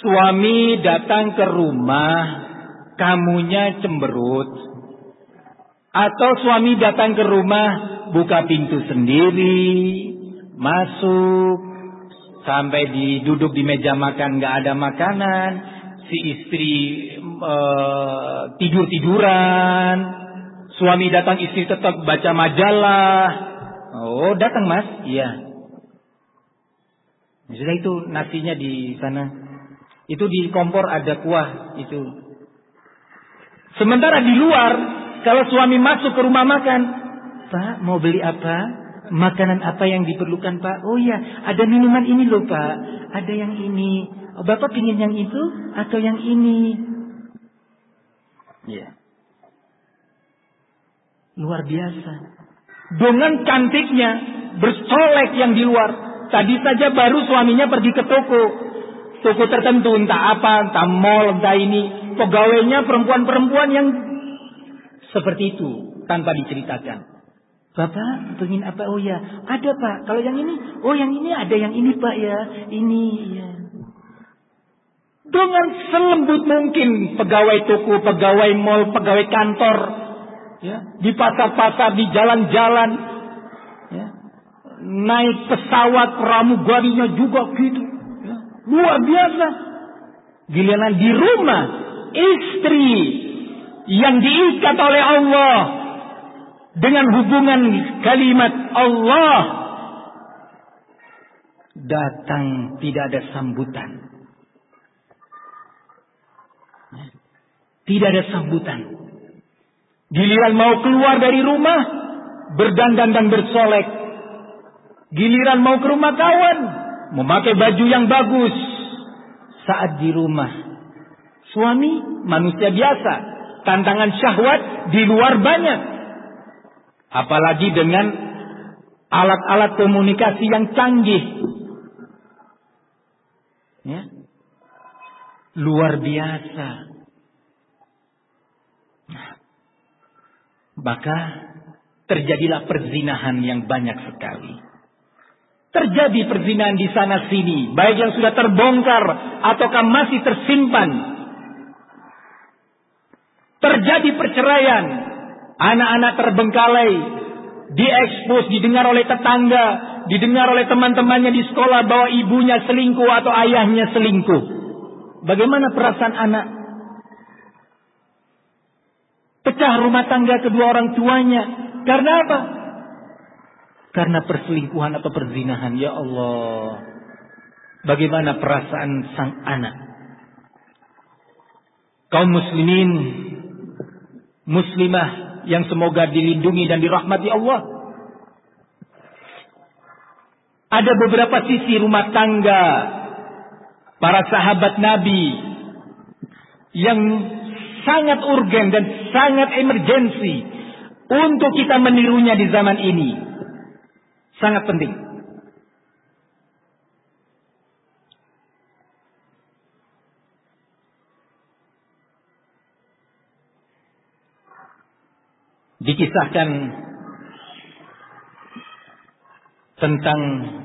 suami datang ke rumah, kamunya cemberut, atau suami datang ke rumah, buka pintu sendiri, masuk, sampai duduk di meja makan nggak ada makanan, si istri tidur-tiduran, suami datang istri tetap baca majalah. Oh, datang Mas? Iya. Sudah itu nasinya di sana. Itu di kompor ada kuah itu. Sementara di luar, kalau suami masuk ke rumah makan, Pak, mau beli apa? Makanan apa yang diperlukan Pak? Oh iya, ada minuman ini loh Pak. Ada yang ini. Oh, Bapak pingin yang itu atau yang ini? Iya. Luar biasa. Dengan cantiknya, bersolek yang di luar. Tadi saja baru suaminya pergi ke toko tertentu, entah apa, entah mall, entah ini. Pegawainya perempuan-perempuan yang seperti itu, tanpa diceritakan. Bapak, pengen apa? Oh ya, ada Pak. Kalau yang ini, oh yang ini ada yang ini Pak ya. Ini ya. Dengan selembut mungkin pegawai toko, pegawai mall, pegawai kantor, ya, di pasar-pasar, di jalan-jalan, ya, naik pesawat pramugarinya juga gitu, ya, luar biasa. Giliran di rumah, istri yang diikat oleh Allah dengan hubungan kalimat Allah, datang tidak ada sambutan. Tidak ada sambutan. Giliran mau keluar dari rumah, berdandan dan bersolek. Giliran mau ke rumah kawan, memakai baju yang bagus. Saat di rumah, suami manusia biasa, tantangan syahwat di luar banyak. Apalagi dengan alat-alat komunikasi yang canggih. Ya. Luar biasa. Maka terjadilah perzinahan yang banyak sekali. Terjadi perzinahan di sana sini, baik yang sudah terbongkar ataukah masih tersimpan. Terjadi perceraian, anak-anak terbengkalai, diekspos, didengar oleh tetangga, didengar oleh teman-temannya di sekolah bahwa ibunya selingkuh atau ayahnya selingkuh. Bagaimana perasaan anak? Pecah rumah tangga kedua orang tuanya. Karena apa? Karena perselingkuhan atau perzinahan. Ya Allah. Bagaimana perasaan sang anak? Kaum muslimin, muslimah yang semoga dilindungi dan dirahmati Allah. Ada beberapa sisi rumah tangga para sahabat Nabi yang sangat urgen dan sangat emergensi untuk kita menirunya di zaman ini. Sangat penting. Dikisahkan tentang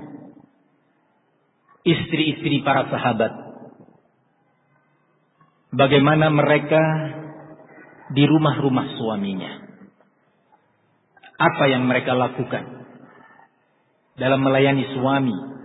istri-istri para sahabat. Bagaimana mereka di rumah-rumah suaminya. Apa yang mereka lakukan dalam melayani suami.